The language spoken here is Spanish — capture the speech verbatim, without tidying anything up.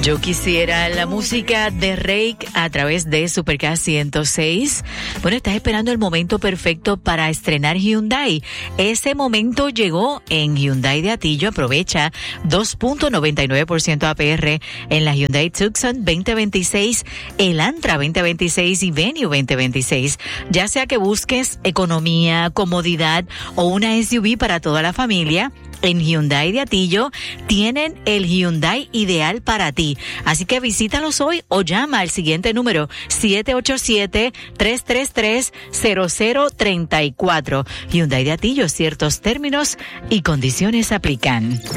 Yo quisiera la música de Rake a través de Supercast ciento seis. Bueno, estás esperando el momento perfecto para estrenar Hyundai. Ese momento llegó en Hyundai de Atillo. Aprovecha dos punto noventa y nueve por ciento A P R en la Hyundai Tucson veinte veintiséis, Elantra veinte veintiséis y Venue veinte veintiséis. Ya sea que busques economía, comodidad o una S U V para toda la familia, en Hyundai de Atillo tienen el Hyundai ideal para ti. Así que visítalos hoy o llama al siguiente número siete ocho siete, tres tres tres, cero cero tres cuatro. Hyundai de Atillo, ciertos términos y condiciones aplican.